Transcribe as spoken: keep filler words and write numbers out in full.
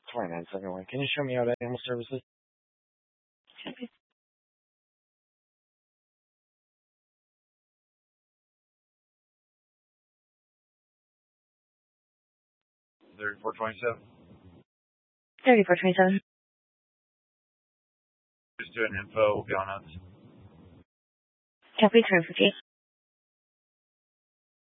twenty-nine seventy-one. Can you show me out at Animal Services? Okay. thirty-four twenty-seven. thirty-four twenty-seven. Just doing info. We'll be on us. Copy, turn fifty.